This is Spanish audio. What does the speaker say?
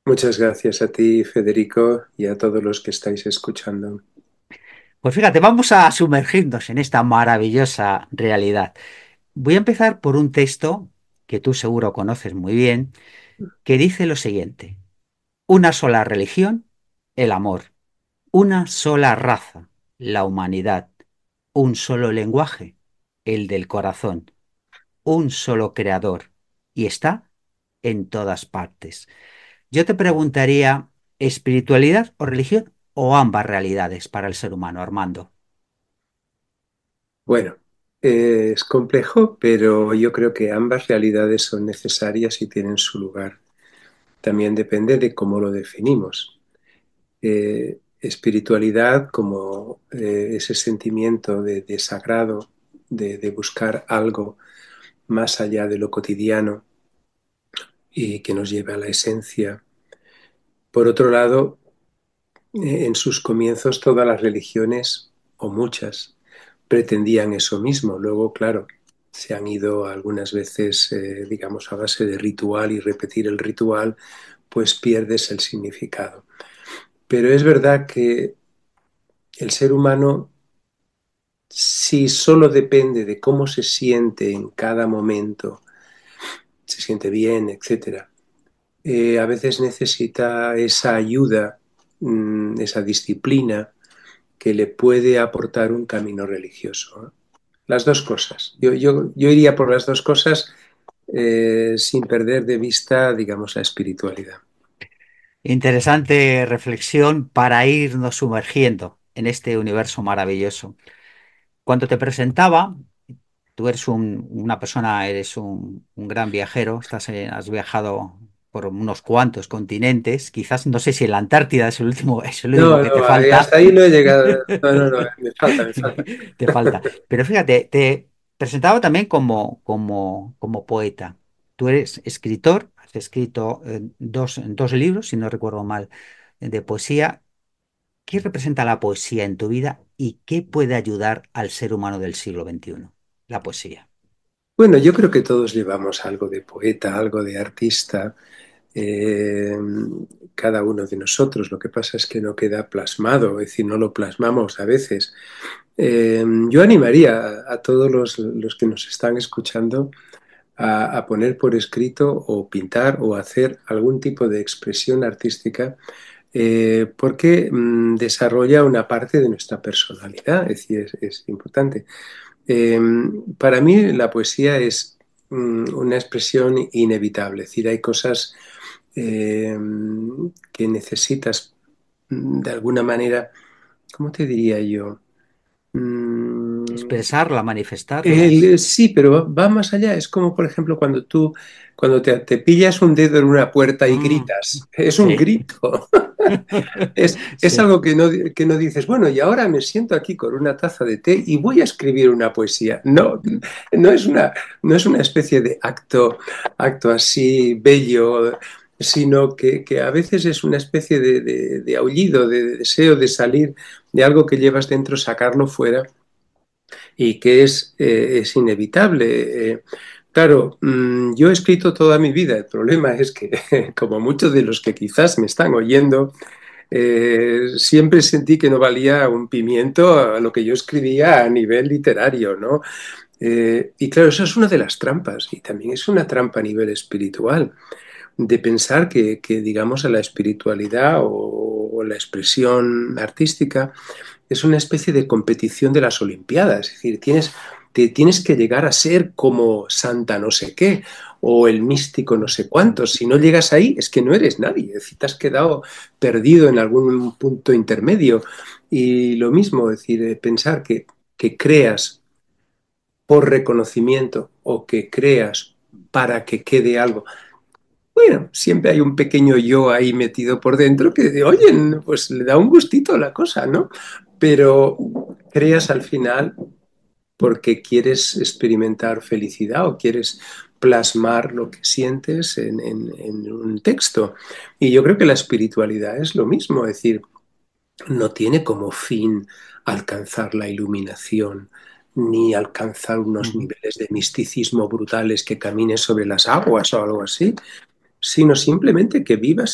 Muchas gracias a ti, Federico, y a todos los que estáis escuchando. Pues fíjate, vamos a sumergirnos en esta maravillosa realidad. Voy a empezar por un texto que tú seguro conoces muy bien, que dice lo siguiente: una sola religión, el amor; una sola raza, la humanidad; un solo lenguaje, el del corazón; un solo creador, y está en todas partes. Yo te preguntaría, ¿espiritualidad o religión o ambas realidades para el ser humano, Armando? Bueno, es complejo, pero yo creo que ambas realidades son necesarias y tienen su lugar. También depende de cómo lo definimos. Espiritualidad como ese sentimiento de sagrado, de buscar algo más allá de lo cotidiano y que nos lleve a la esencia. Por otro lado, en sus comienzos todas las religiones, o muchas, pretendían eso mismo. Luego, claro, se han ido algunas veces, digamos, a base de ritual y repetir el ritual, pues pierdes el significado. Pero es verdad que el ser humano, si solo depende de cómo se siente en cada momento, se siente bien, etcétera, a veces necesita esa ayuda, esa disciplina que le puede aportar un camino religioso. Las dos cosas. Yo iría por las dos cosas sin perder de vista, digamos, la espiritualidad. Interesante reflexión para irnos sumergiendo en este universo maravilloso. Cuando te presentaba, tú eres una persona, eres un gran viajero, has viajado por unos cuantos continentes, quizás no sé si la Antártida es el único No, que te no, falta. hasta ahí no he llegado. No, no, no, me falta, me falta. Te falta. Pero fíjate, te presentaba también como poeta. Tú eres escritor, has escrito dos libros, si no recuerdo mal, de poesía. ¿Qué representa la poesía en tu vida y qué puede ayudar al ser humano del siglo XXI? La poesía. Bueno, yo creo que todos llevamos algo de poeta, algo de artista, eh, cada uno de nosotros. Lo que pasa es que no queda plasmado, es decir, no lo plasmamos a veces. Yo animaría a todos los que nos están escuchando a poner por escrito o pintar o hacer algún tipo de expresión artística porque desarrolla una parte de nuestra personalidad, es decir, es importante. Eh, para mí la poesía es una expresión inevitable, es decir, hay cosas eh, que necesitas de alguna manera, ¿cómo te diría yo? Mm, Expresarla, manifestarlas. sí, pero va más allá. Es como, por ejemplo, cuando te pillas un dedo en una puerta y Mm, gritas. Es un sí. grito. Es Sí. algo que no dices, bueno, y ahora me siento aquí con una taza de té y voy a escribir una poesía. No, no es no es una especie de acto así bello, sino que a veces es una especie de aullido, de deseo de salir de algo que llevas dentro, sacarlo fuera y que es inevitable. Claro, yo he escrito toda mi vida. El problema es que, como muchos de los que quizás me están oyendo, siempre sentí que no valía un pimiento a lo que yo escribía a nivel literario, ¿no? Y claro, eso es una de las trampas y también es una trampa a nivel espiritual, de pensar que digamos, a la espiritualidad o la expresión artística es una especie de competición de las Olimpiadas. Es decir, te tienes que llegar a ser como Santa no sé qué o el místico no sé cuántos. Si no llegas ahí, es que no eres nadie. Es decir, te has quedado perdido en algún punto intermedio. Y lo mismo, es decir, pensar que creas por reconocimiento o que creas para que quede algo. Bueno, siempre hay un pequeño yo ahí metido por dentro que, oye, pues le da un gustito a la cosa, ¿no? Pero creas al final porque quieres experimentar felicidad o quieres plasmar lo que sientes en un texto. Y yo creo que la espiritualidad es lo mismo, es decir, no tiene como fin alcanzar la iluminación ni alcanzar unos Ujú. niveles de misticismo brutales que camines sobre las aguas o algo así, sino simplemente que vivas